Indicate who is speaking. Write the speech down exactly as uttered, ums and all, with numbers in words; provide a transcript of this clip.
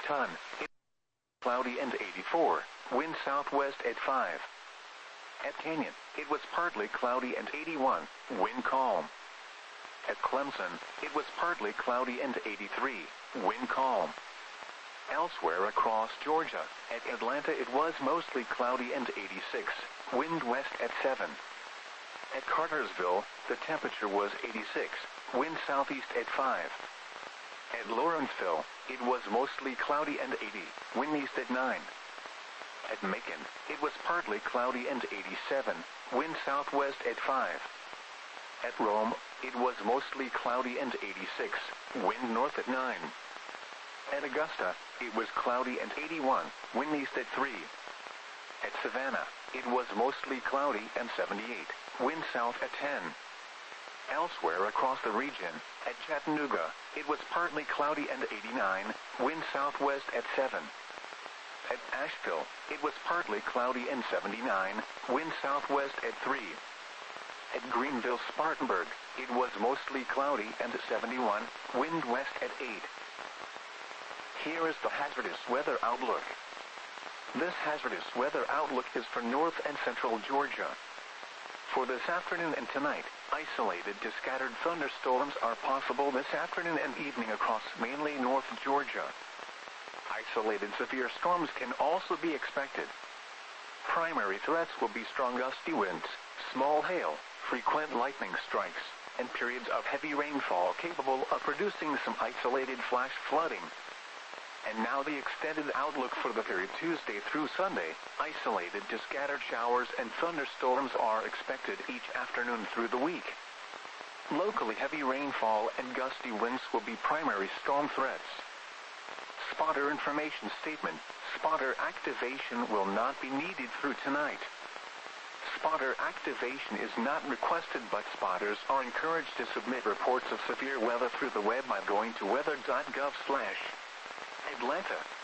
Speaker 1: Sun, it was cloudy and eighty-four, wind southwest at five. At Canyon, it was partly cloudy and eighty-one, wind calm. At Clemson, it was partly cloudy and eighty-three, wind calm. Elsewhere across Georgia, at Atlanta it was mostly cloudy and eighty-six, wind west at seven. At Cartersville, the temperature was eighty-six, wind southeast at five. At Lawrenceville, it was mostly cloudy and eighty, wind east at nine. At Macon, it was partly cloudy and eighty-seven, wind southwest at five. At Rome, it was mostly cloudy and eighty-six, wind north at nine. At Augusta, it was cloudy and eighty-one, wind east at three. At Savannah, it was mostly cloudy and seventy-eight, wind south at ten. Elsewhere across the region, at Chattanooga, it was partly cloudy and eighty-nine, wind southwest at seven. At Asheville, it was partly cloudy and seventy-nine, wind southwest at three. At Greenville-Spartanburg, it was mostly cloudy and seventy-one, wind west at eight. Here is the hazardous weather outlook. This hazardous weather outlook is for north and central Georgia. For this afternoon and tonight, isolated to scattered thunderstorms are possible this afternoon and evening across mainly north Georgia. Isolated severe storms can also be expected. Primary threats will be strong gusty winds, small hail, frequent lightning strikes, and periods of heavy rainfall capable of producing some isolated flash flooding. And now the extended outlook for the period Tuesday through Sunday. Isolated to scattered showers and thunderstorms are expected each afternoon through the week. Locally heavy rainfall and gusty winds will be primary storm threats. Spotter information statement. Spotter activation will not be needed through tonight. Spotter activation is not requested, but spotters are encouraged to submit reports of severe weather through the web by going to weather dot gov slash Atlanta.